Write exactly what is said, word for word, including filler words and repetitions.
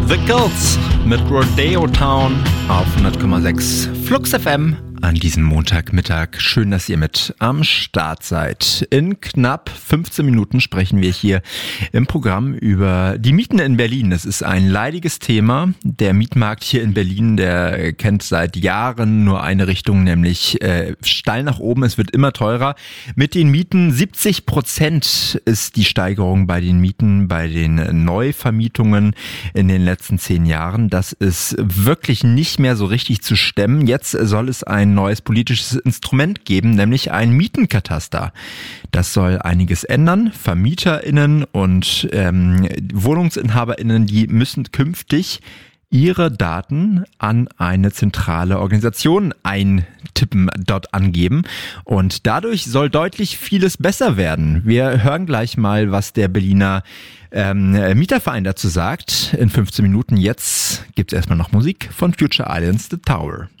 The Girls mit Rodeo Town auf hundert Komma sechs Flux F M an diesem Montagmittag. Schön, dass ihr mit am Start seid. In knapp fünfzehn Minuten sprechen wir hier im Programm über die Mieten in Berlin. Das ist ein leidiges Thema. Der Mietmarkt hier in Berlin, der kennt seit Jahren nur eine Richtung, nämlich äh, steil nach oben. Es wird immer teurer. Mit den Mieten siebzig Prozent ist die Steigerung bei den Mieten, bei den Neuvermietungen in den letzten zehn Jahren. Das ist wirklich nicht mehr so richtig zu stemmen. Jetzt soll es ein neues politisches Instrument geben, nämlich ein Mietenkataster. Das soll einiges ändern. VermieterInnen und ähm, WohnungsinhaberInnen, die müssen künftig ihre Daten an eine zentrale Organisation eintippen, dort angeben. Und dadurch soll deutlich vieles besser werden. Wir hören gleich mal, was der Berliner ähm, Mieterverein dazu sagt. In fünfzehn Minuten. Jetzt gibt's erstmal noch Musik von Future Islands, The Tower.